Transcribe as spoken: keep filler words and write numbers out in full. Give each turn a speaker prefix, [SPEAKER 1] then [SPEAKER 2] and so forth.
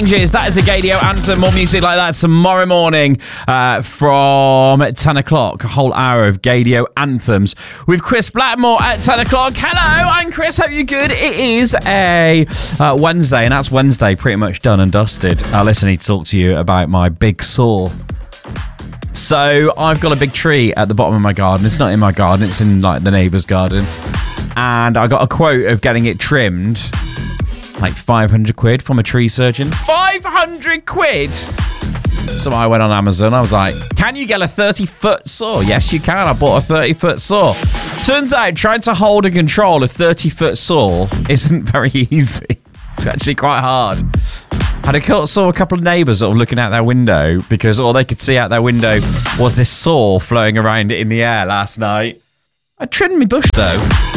[SPEAKER 1] That is a Gaydio anthem. More music like that tomorrow morning uh, from ten o'clock. A whole hour of Gaydio anthems with Chris Blackmore at ten o'clock. Hello, I'm Chris. Hope you're good. It is a uh, Wednesday, and that's Wednesday pretty much done and dusted. Uh, listen, I need to talk to you about my big saw. So I've got a big tree at the bottom of my garden. It's not in my garden. It's in like the neighbour's garden. And I got a quote of getting it trimmed. Like five hundred quid from a tree surgeon. five hundred quid! So I went on Amazon. I was like, can you get a thirty-foot saw? Yes, you can. I bought a thirty-foot saw. Turns out trying to hold and control a thirty-foot saw isn't very easy. It's actually quite hard. Had a saw a couple of neighbours sort of looking out their window because all they could see out their window was this saw floating around in the air last night. I trimmed my bush, though.